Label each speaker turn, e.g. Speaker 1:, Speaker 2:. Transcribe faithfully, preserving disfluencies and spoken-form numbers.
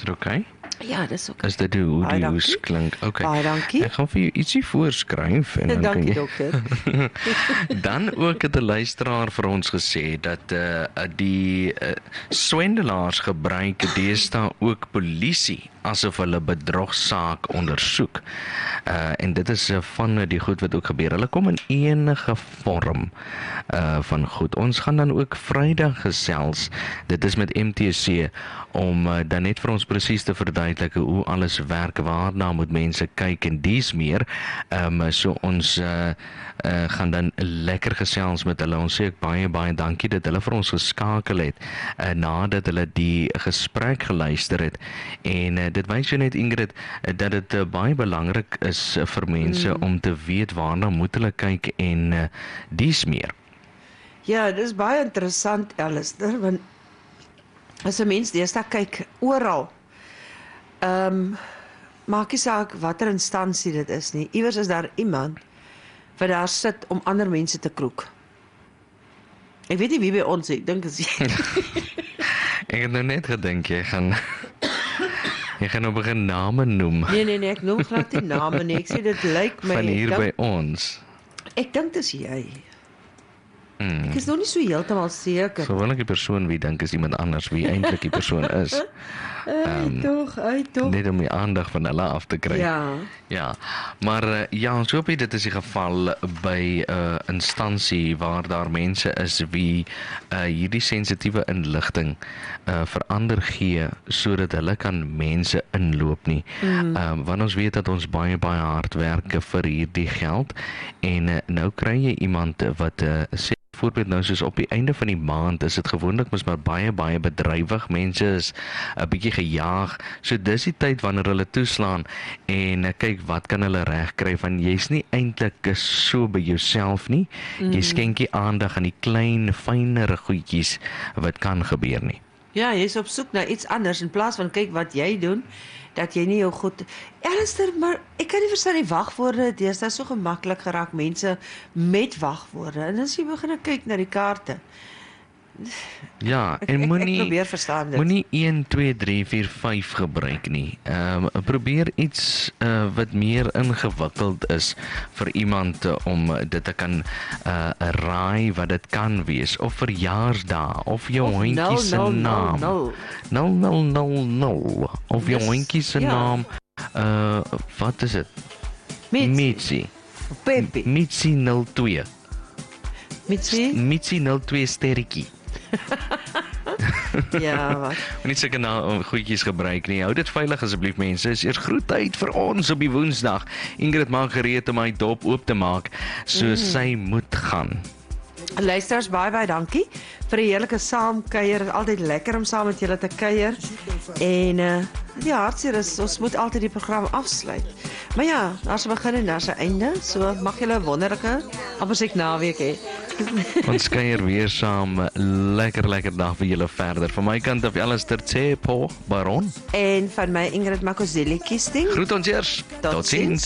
Speaker 1: dit oké?
Speaker 2: Ja, dis ook.
Speaker 1: Is dit hoe
Speaker 2: Baie
Speaker 1: die hoes
Speaker 2: dankie.
Speaker 1: klink? Oké.
Speaker 2: Baie dankie.
Speaker 1: Ek gaan vir jou ietsie voorskryf en dan kan
Speaker 2: Dankie
Speaker 1: jy
Speaker 2: dokter.
Speaker 1: Dan ook het 'n luisteraar vir ons gesê dat uh, die uh, swendelaars gebruik deesdae ook polisie asof hulle bedrogsaak ondersoek. Uh, en dit is uh, van die goed wat ook gebeur. Hulle kom in enige vorm uh, van goed. Ons gaan dan ook Vrydag gesels. Dit is met M T C om uh, dan net vir ons presies te verduidelik hoe alles werk, waarna moet mense kyk en dies meer. Um, so ons uh, uh, gaan dan lekker gesels met hulle. Ons sê ook baie baie dankie dat hulle vir ons geskakel het uh, nadat hulle die gesprek geluister het. En uh, dit wys jou net, Ingrid, uh, dat dit uh, baie belangrik is uh, vir mense mm. om te weet waarna moet hulle kyk en uh, dies meer.
Speaker 2: Ja, dit is baie interessant, Alistair, want as 'n mens deesdae kyk oral, ehm um, maak nie saak watter instansie dit is nie. Iewers is daar iemand wat daar sit om ander mense te kroek. Ek weet nie wie by ons is, ek dink is jy.
Speaker 1: Ek het nou net gedink jy gaan jy gaan nou begin name noem.
Speaker 2: Nee nee nee, ek noem glad nie name nie. Ek sê dit lyk my
Speaker 1: van hier
Speaker 2: ek
Speaker 1: by
Speaker 2: dink,
Speaker 1: ons.
Speaker 2: ek dink dis jy.
Speaker 1: Hmm.
Speaker 2: Ek is nog nie so heeltemal seker.
Speaker 1: Gewoonlik die persoon wie dink is iemand anders wie eintlik die persoon is.
Speaker 2: Ai tog, ai tog.
Speaker 1: Net om die aandag van hulle af te kry.
Speaker 2: Ja.
Speaker 1: Ja, maar uh, ja, ons hoop nie dit is die geval by 'n uh, instansie waar daar mense is wie uh, hierdie sensitiewe inligting uh, verander gee sodat hulle kan mense inloop nie. Mm. Um, want ons weet dat ons baie baie hard werk vir hierdie geld en uh, nou kry jy iemand wat uh, sê voorbeeld nou soos op die einde van die maand is dit gewoonlik mos maar baie baie bedrywig, mense is 'n bietjie gejaag, so dis die tyd wanneer hulle toeslaan en uh, kyk wat kan hulle regkry van jy's nie eintlik so by jouself nie, mm. jy skenk nie aandag aan die klein fynere goedjies wat kan gebeur nie.
Speaker 2: Ja, jy is op soek na iets anders in plaas van kyk wat jy doen, dat jy nie jou goed... Alistair, maar ek kan nie verstaan die wagwoorde, deesdae so gemaklik geraak mense met wagwoorde. En as jy begin kyk na die kaarte.
Speaker 1: Ja,
Speaker 2: Ek,
Speaker 1: en
Speaker 2: ek,
Speaker 1: moenie
Speaker 2: ek probeer verstaan dit.
Speaker 1: moenie een, twee, drie, vier, vyf gebruik nie. Ehm um, probeer iets uh, wat meer ingewikkeld is vir iemand uh, om dit te kan uh, raai wat dit kan wees of verjaarsdae of jou
Speaker 2: Of
Speaker 1: hondjie se
Speaker 2: nul, nul,
Speaker 1: naam.
Speaker 2: nul.
Speaker 1: nul nul nul nul of jou
Speaker 2: Dis-
Speaker 1: hondjie se
Speaker 2: ja.
Speaker 1: naam. Uh wat is dit?
Speaker 2: Mitsie.
Speaker 1: Mitsie.
Speaker 2: Peppy.
Speaker 1: Mitsie nul twee.
Speaker 2: Mitsie?
Speaker 1: Mitsie nul twee sterretjie.
Speaker 2: Ja, wat?
Speaker 1: Moenie sulke nou goedjies gebruik nie. Hou dit veilig asseblief mense. Is eers groettyd vir ons op die Woensdag. Ingrid maak gereed om my dop oop te maak, so mm. sy moet gaan.
Speaker 2: Luisteraars, baie baie dankie vir 'n heerlike saamkuier. Dit is altyd lekker om saam met julle te kuier. En uh, ja, hartseer is ons moet altyd die program afsluit. Maar ja, daar's 'n begin en daar's 'n einde. So mag julle 'n wonderlike, amper sê ek naweek hê.
Speaker 1: Ons kuier weer saam. Lekker lekker dag vir julle verder. Van my kant af Alistair Tsepo Baron.
Speaker 2: En van my Ingrid Makozelli kiesting.
Speaker 1: Groet ons eers.
Speaker 2: Totsiens.
Speaker 1: Totsiens.